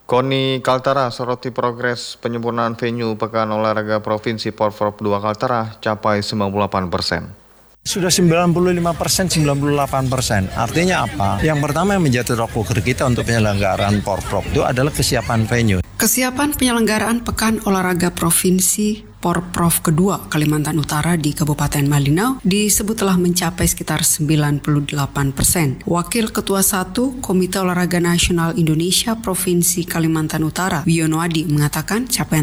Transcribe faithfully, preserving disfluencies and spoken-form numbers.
KONI Kaltara soroti progres penyempurnaan venue Pekan Olahraga Provinsi Porprov dua Kaltara capai sembilan puluh delapan persen. Sudah sembilan puluh lima persen, sembilan puluh delapan persen. Artinya apa? Yang pertama yang menjadi tolak ukur kita untuk penyelenggaraan Porprov itu adalah kesiapan venue. Kesiapan penyelenggaraan Pekan Olahraga Provinsi Porprov kedua Kalimantan Utara di Kabupaten Malinau disebut telah mencapai sekitar sembilan puluh delapan persen. Wakil Ketua satu Komite Olahraga Nasional Indonesia Provinsi Kalimantan Utara, Wiono Adi, mengatakan capaian